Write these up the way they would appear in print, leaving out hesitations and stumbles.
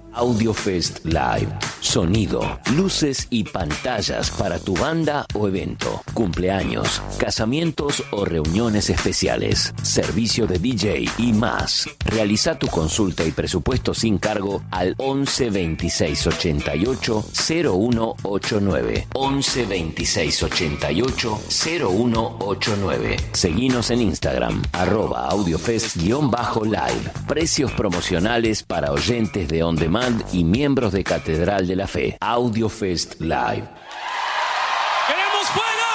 AudioFest Live. Sonido, luces y pantallas para tu banda o evento, cumpleaños, casamientos o reuniones especiales, servicio de DJ y más. Realiza tu consulta y presupuesto sin cargo al 11 26 88 0189. 11 26 88 0189. Seguinos en Instagram, @audiofest_live. Precios promocionales para oyentes de On Demand y miembros de Catedral de la Fe. AudioFest Live. ¡Queremos fuego!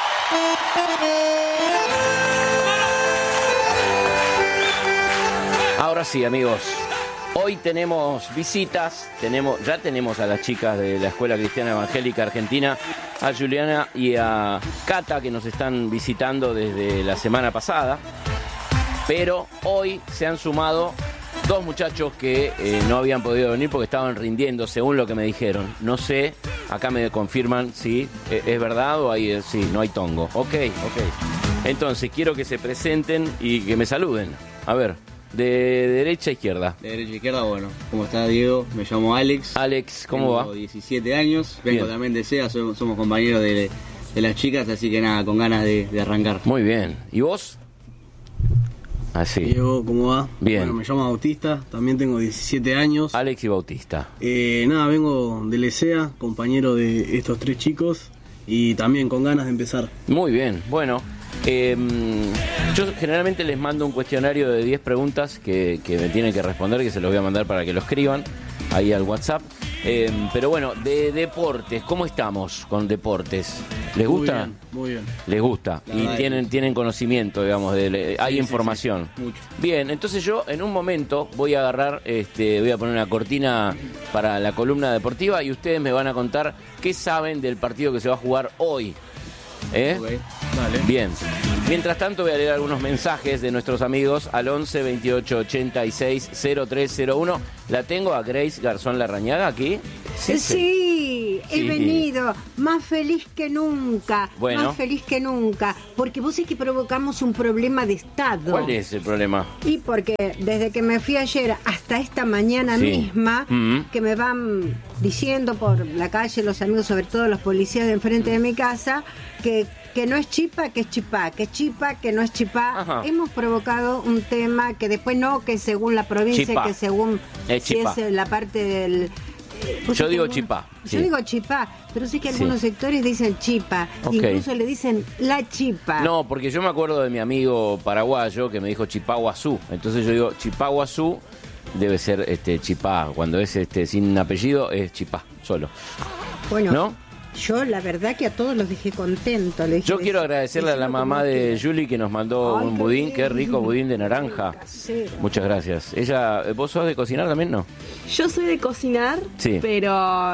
Ahora sí, amigos. Hoy tenemos visitas, ya tenemos a las chicas de la Escuela Cristiana Evangélica Argentina, a Juliana y a Cata, que nos están visitando desde la semana pasada, pero hoy se han sumado dos muchachos que no habían podido venir porque estaban rindiendo, según lo que me dijeron. No sé, acá me confirman si es verdad o sí, no hay tongo. Ok. Entonces, quiero que se presenten y que me saluden. A ver, de derecha a izquierda. De derecha a izquierda, bueno. ¿Cómo está, Diego? Me llamo Alex. Alex, ¿cómo va? Tengo 17 años. Vengo Bien. también de SEA, somos compañeros de las chicas, así que nada, con ganas de arrancar. Muy bien. ¿Y vos? Así. Diego, ¿cómo va? Bien. Bueno, me llamo Bautista, también tengo 17 años. Alex y Bautista. Nada, vengo del ESEA, compañero de estos tres chicos y también con ganas de empezar. Muy bien, bueno. Yo generalmente les mando un cuestionario de 10 preguntas que me tienen que responder, que se los voy a mandar para que lo escriban ahí al WhatsApp. Pero bueno, de deportes, ¿cómo estamos con deportes? ¿Les gusta? Muy bien. Les gusta La y verdad tienen conocimiento, digamos, hay Sí, información. sí, mucho. Bien, entonces yo en un momento voy a agarrar, voy a poner una cortina para la columna deportiva y ustedes me van a contar qué saben del partido que se va a jugar hoy. Ok. Dale. Bien. Mientras tanto voy a leer algunos mensajes de nuestros amigos al 11 28 86 0301. ¿La tengo a Grace Garzón Larrañaga aquí? Sí, he Sí. venido más feliz que nunca, Bueno. más feliz que nunca, porque vos es que provocamos un problema de Estado. ¿Cuál es el problema? Y porque desde que me fui ayer hasta esta mañana Sí. misma, Mm. que me van diciendo por la calle los amigos, sobre todo los policías de enfrente de mi casa, que no es chipa, que es chipá, que es chipa, que no es chipá. Ajá. Hemos provocado un tema que después no, que según la provincia, Chipá. que según Es si chipá. es la parte del... Yo digo chipá, Yo sí. digo chipá, pero sé que Sí. algunos sectores dicen chipa, Ok. incluso le dicen la chipa. No, porque yo me acuerdo de mi amigo paraguayo que me dijo Chipaguazú. Entonces yo digo Chipaguazú debe ser chipá. Cuando es sin apellido es chipá, solo. Bueno, ¿No? yo la verdad que a todos los dejé contentos. Les Yo dije, quiero agradecerle a la decime mamá como de quieras. Julie que nos mandó Ay, un qué budín, bien. qué rico budín de naranja. Casero. Muchas gracias. ¿Vos sos de cocinar también, no? Yo soy de cocinar, Sí. pero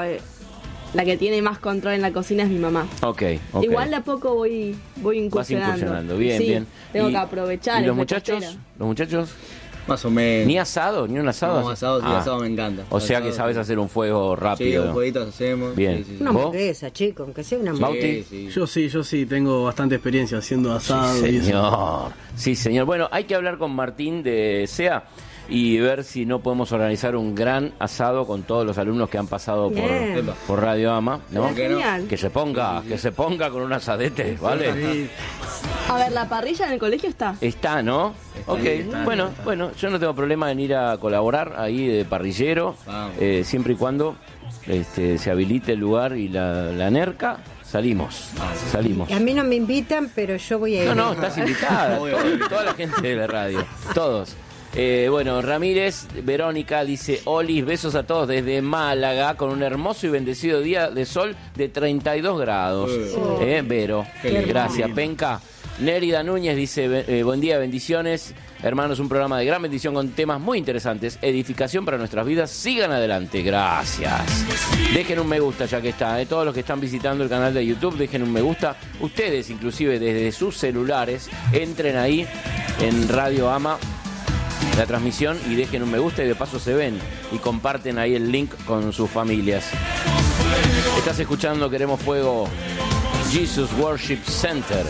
la que tiene más control en la cocina es mi mamá. Ok. Igual de a poco voy Vas incursionando. incursionando, bien, Sí, bien. Tengo Y- que aprovechar. ¿Y los es muchachos? repostera. ¿Los muchachos? Más o menos. ¿Ni asado? ¿Ni un asado? No, asado, sí, Ah. asado me encanta. O sea que Asado, sabes sí. hacer un fuego Sí, rápido. un jueguito hacemos. Bien. Sí, sí, sí. Una ¿Vos? hamburguesa, chico, aunque sea una Bauti. hamburguesa. Sí, sí. Yo sí, tengo bastante experiencia haciendo asado y eso. Señor. Sí, señor. Bueno, hay que hablar con Martín de SEA y ver si no podemos organizar un gran asado con todos los alumnos que han pasado Bien. por Radio Ama, ¿no? ¿Por qué no? Genial. Que se ponga con un asadete, ¿vale? Sí. A ver, la parrilla en el colegio está. Está, ¿no? Ok, está, bueno, está. bueno, yo no tengo problema en ir a colaborar ahí de parrillero, Vamos. siempre y cuando se habilite el lugar y la nerca, salimos. Y a mí no me invitan, pero yo voy a ir. No, estás invitada, Obvio. toda la gente de la radio, todos. Bueno, Ramírez, Verónica dice, Olis, besos a todos desde Málaga, con un hermoso y bendecido día de sol de 32 grados. Vero, Qué lindo. gracias, Penca. Nérida Núñez dice, buen día, bendiciones. Hermanos, un programa de gran bendición con temas muy interesantes. Edificación para nuestras vidas. Sigan adelante. Gracias. Dejen un me gusta ya que está. Todos los que están visitando el canal de YouTube, dejen un me gusta. Ustedes, inclusive desde sus celulares, entren ahí en Radio Ama, la transmisión, y dejen un me gusta y de paso se ven y comparten ahí el link con sus familias. Estás escuchando Queremos Fuego, Jesus Worship Center.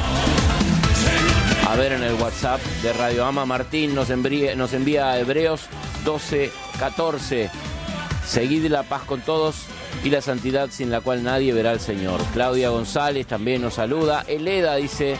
A ver en el WhatsApp de Radio Ama, Martín nos envía a Hebreos 12:14. Seguid la paz con todos y la santidad sin la cual nadie verá al Señor. Claudia González también nos saluda. Eleda dice,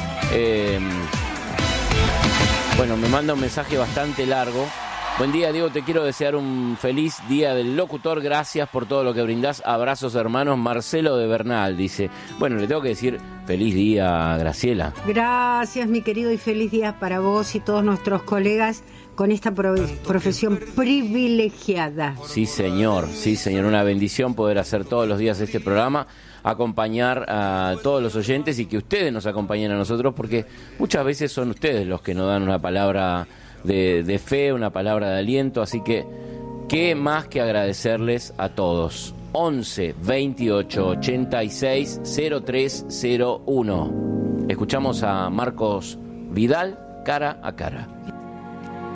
bueno, me manda un mensaje bastante largo. Buen día, Diego, te quiero desear un feliz día del locutor. Gracias por todo lo que brindás. Abrazos, hermanos. Marcelo de Bernal dice, bueno, le tengo que decir feliz día, Graciela. Gracias, mi querido, y feliz día para vos y todos nuestros colegas con esta profesión privilegiada. Sí, señor, una bendición poder hacer todos los días este programa, acompañar a todos los oyentes y que ustedes nos acompañen a nosotros, porque muchas veces son ustedes los que nos dan una palabra de fe, una palabra de aliento, así que qué más que agradecerles a todos. 11 28 86 0301. Escuchamos a Marcos Vidal, Cara a Cara.